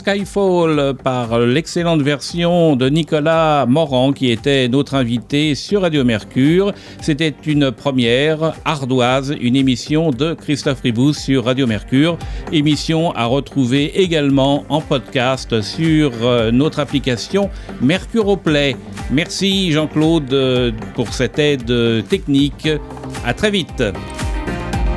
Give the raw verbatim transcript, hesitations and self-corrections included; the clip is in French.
Skyfall par l'excellente version de Nicolas Morand qui était notre invité sur Radio Mercure. C'était une première ardoise, une émission de Christophe Ribous sur Radio Mercure. Émission à retrouver également en podcast sur notre application Mercure au Play. Merci Jean-Claude pour cette aide technique. À très vite.